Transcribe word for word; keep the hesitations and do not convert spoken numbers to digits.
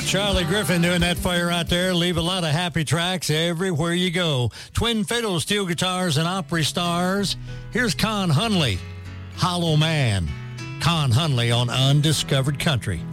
Charlie Griffin doing that for you right there. Leave a lot of happy tracks everywhere you go. Twin fiddles, steel guitars, and Opry stars. Here's Con Hunley, Hollow Man. Con Hunley on Undiscovered Country.